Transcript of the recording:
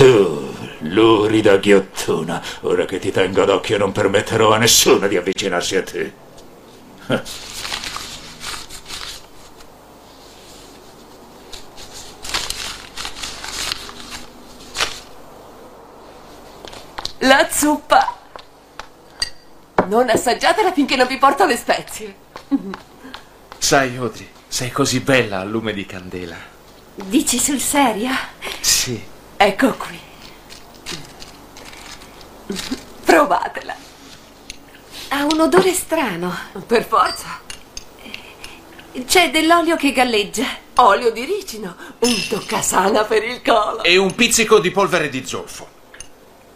Tu, lurida ghiottuna, ora che ti tengo d'occhio non permetterò a nessuno di avvicinarsi a te. La zuppa! Non assaggiatela finché non vi porto le spezie. Sai, Audrey, sei così bella a lume di candela. Dici sul serio? Sì. Ecco qui. Provatela. Ha un odore strano. Per forza. C'è dell'olio che galleggia. Olio di ricino, un toccasana per il collo. E un pizzico di polvere di zolfo.